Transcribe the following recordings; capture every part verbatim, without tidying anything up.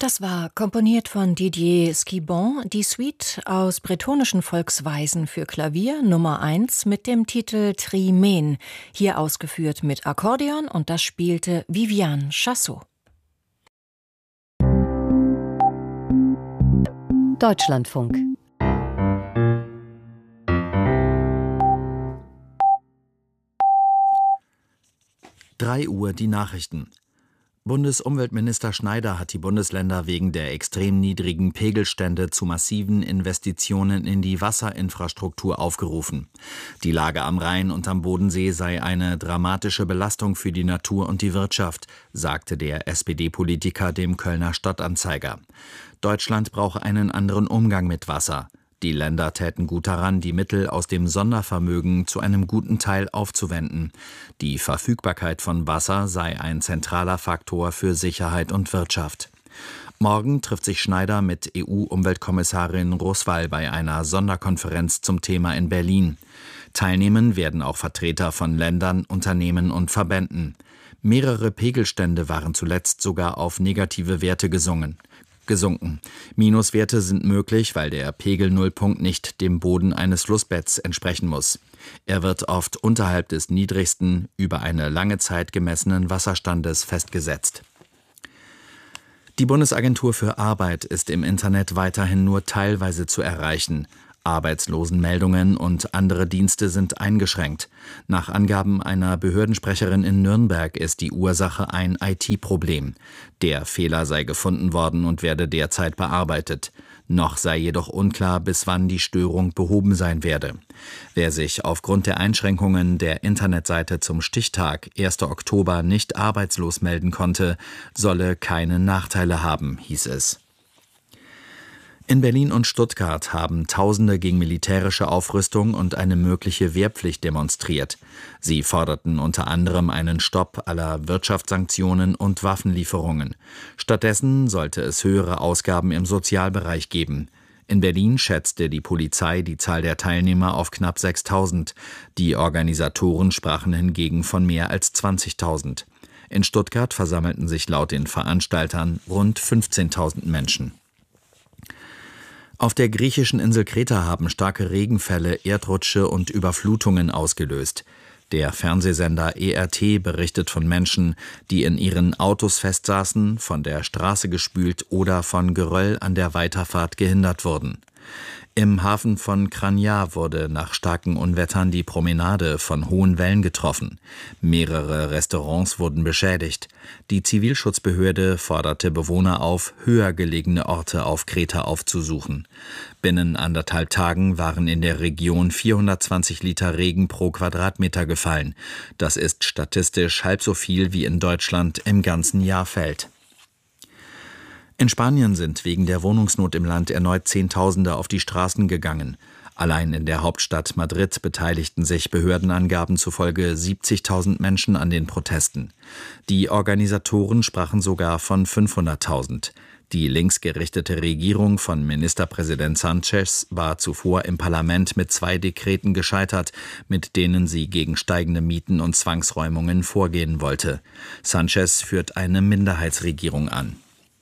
Das war komponiert von Didier Squibon, die Suite aus bretonischen Volksweisen für Klavier Nummer eins mit dem Titel Trimene, hier ausgeführt mit Akkordeon, und das spielte Viviane Chassot. Deutschlandfunk. drei Uhr die Nachrichten. Bundesumweltminister Schneider hat die Bundesländer wegen der extrem niedrigen Pegelstände zu massiven Investitionen in die Wasserinfrastruktur aufgerufen. Die Lage am Rhein und am Bodensee sei eine dramatische Belastung für die Natur und die Wirtschaft, sagte der S P D-Politiker dem Kölner Stadtanzeiger. Deutschland brauche einen anderen Umgang mit Wasser. Die Länder täten gut daran, die Mittel aus dem Sondervermögen zu einem guten Teil aufzuwenden. Die Verfügbarkeit von Wasser sei ein zentraler Faktor für Sicherheit und Wirtschaft. Morgen trifft sich Schneider mit E U-Umweltkommissarin Roswall bei einer Sonderkonferenz zum Thema in Berlin. Teilnehmen werden auch Vertreter von Ländern, Unternehmen und Verbänden. Mehrere Pegelstände waren zuletzt sogar auf negative Werte gesungen. gesunken. Minuswerte sind möglich, weil der Pegelnullpunkt nicht dem Boden eines Flussbetts entsprechen muss. Er wird oft unterhalb des niedrigsten, über eine lange Zeit gemessenen Wasserstandes festgesetzt. Die Bundesagentur für Arbeit ist im Internet weiterhin nur teilweise zu erreichen. Arbeitslosenmeldungen und andere Dienste sind eingeschränkt. Nach Angaben einer Behördensprecherin in Nürnberg ist die Ursache ein I T-Problem. Der Fehler sei gefunden worden und werde derzeit bearbeitet. Noch sei jedoch unklar, bis wann die Störung behoben sein werde. Wer sich aufgrund der Einschränkungen der Internetseite zum Stichtag erster Oktober nicht arbeitslos melden konnte, solle keine Nachteile haben, hieß es. In Berlin und Stuttgart haben Tausende gegen militärische Aufrüstung und eine mögliche Wehrpflicht demonstriert. Sie forderten unter anderem einen Stopp aller Wirtschaftssanktionen und Waffenlieferungen. Stattdessen sollte es höhere Ausgaben im Sozialbereich geben. In Berlin schätzte die Polizei die Zahl der Teilnehmer auf knapp sechstausend. Die Organisatoren sprachen hingegen von mehr als zwanzigtausend. In Stuttgart versammelten sich laut den Veranstaltern rund fünfzehntausend Menschen. Auf der griechischen Insel Kreta haben starke Regenfälle Erdrutsche und Überflutungen ausgelöst. Der Fernsehsender E R T berichtet von Menschen, die in ihren Autos festsaßen, von der Straße gespült oder von Geröll an der Weiterfahrt gehindert wurden. Im Hafen von Chania wurde nach starken Unwettern die Promenade von hohen Wellen getroffen. Mehrere Restaurants wurden beschädigt. Die Zivilschutzbehörde forderte Bewohner auf, höher gelegene Orte auf Kreta aufzusuchen. Binnen anderthalb Tagen waren in der Region vierhundertzwanzig Liter Regen pro Quadratmeter gefallen. Das ist statistisch halb so viel, wie in Deutschland im ganzen Jahr fällt. In Spanien sind wegen der Wohnungsnot im Land erneut Zehntausende auf die Straßen gegangen. Allein in der Hauptstadt Madrid beteiligten sich Behördenangaben zufolge siebzigtausend Menschen an den Protesten. Die Organisatoren sprachen sogar von fünfhunderttausend. Die linksgerichtete Regierung von Ministerpräsident Sánchez war zuvor im Parlament mit zwei Dekreten gescheitert, mit denen sie gegen steigende Mieten und Zwangsräumungen vorgehen wollte. Sánchez führt eine Minderheitsregierung an.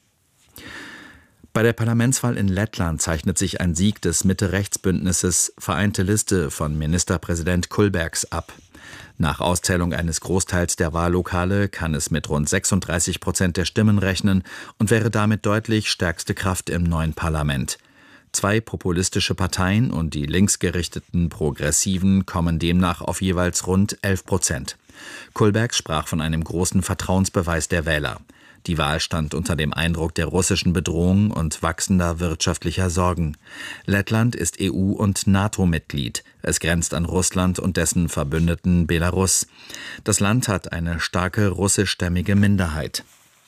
Bei der Parlamentswahl in Lettland zeichnet sich ein Sieg des Mitte-Rechts-Bündnisses Vereinte Liste von Ministerpräsident Kulbergs ab. Nach Auszählung eines Großteils der Wahllokale kann es mit rund sechsunddreißig Prozent der Stimmen rechnen und wäre damit deutlich stärkste Kraft im neuen Parlament. Zwei populistische Parteien und die linksgerichteten Progressiven kommen demnach auf jeweils rund elf Prozent. Kulbergs sprach von einem großen Vertrauensbeweis der Wähler. Die Wahl stand unter dem Eindruck der russischen Bedrohung und wachsender wirtschaftlicher Sorgen. Lettland ist E U- und NATO-Mitglied. Es grenzt an Russland und dessen Verbündeten Belarus. Das Land hat eine starke russischstämmige Minderheit.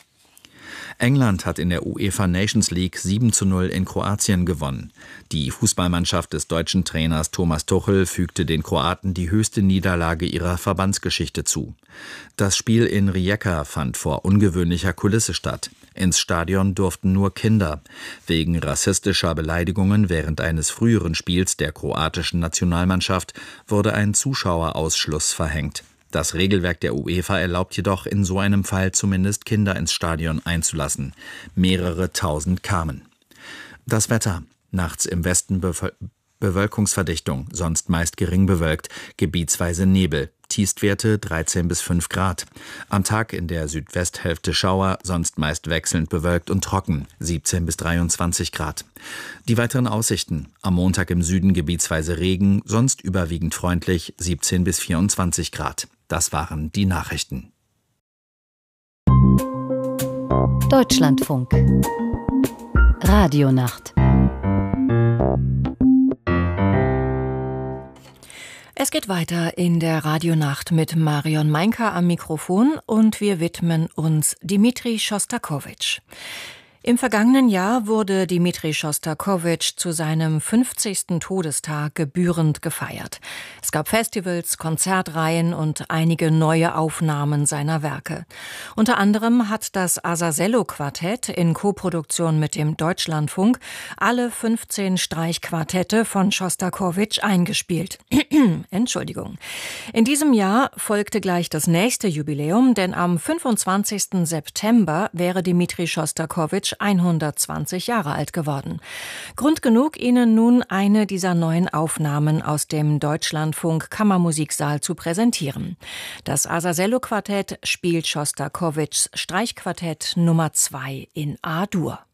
England hat in der UEFA Nations League sieben zu null in Kroatien gewonnen. Die Fußballmannschaft des deutschen Trainers Thomas Tuchel fügte den Kroaten die höchste Niederlage ihrer Verbandsgeschichte zu. Das Spiel in Rijeka fand vor ungewöhnlicher Kulisse statt. Ins Stadion durften nur Kinder. Wegen rassistischer Beleidigungen während eines früheren Spiels der kroatischen Nationalmannschaft wurde ein Zuschauerausschluss verhängt. Das Regelwerk der UEFA erlaubt jedoch in so einem Fall zumindest Kinder ins Stadion einzulassen. Mehrere tausend kamen. Das Wetter. Nachts im Westen Be- Bewölkungsverdichtung, sonst meist gering bewölkt, gebietsweise Nebel. Tiefstwerte dreizehn bis fünf Grad. Am Tag in der Südwesthälfte Schauer, sonst meist wechselnd bewölkt und trocken, siebzehn bis dreiundzwanzig Grad. Die weiteren Aussichten: am Montag im Süden gebietsweise Regen, sonst überwiegend freundlich, siebzehn bis vierundzwanzig Grad. Das waren die Nachrichten. Deutschlandfunk Radionacht. Es geht weiter in der Radionacht mit Marion Meinker am Mikrofon und wir widmen uns Dmitri Schostakowitsch. Im vergangenen Jahr wurde Dmitri Schostakowitsch zu seinem fünfzigsten Todestag gebührend gefeiert. Es gab Festivals, Konzertreihen und einige neue Aufnahmen seiner Werke. Unter anderem hat das Azazello-Quartett in Koproduktion mit dem Deutschlandfunk alle fünfzehn Streichquartette von Schostakowitsch eingespielt. Entschuldigung. In diesem Jahr folgte gleich das nächste Jubiläum, denn am fünfundzwanzigsten September wäre Dmitri Schostakowitsch hundertzwanzig Jahre alt geworden. Grund genug, Ihnen nun eine dieser neuen Aufnahmen aus dem Deutschlandfunk Kammermusiksaal zu präsentieren. Das Azazello-Quartett spielt Schostakowitschs Streichquartett Nummer zwei in A-Dur.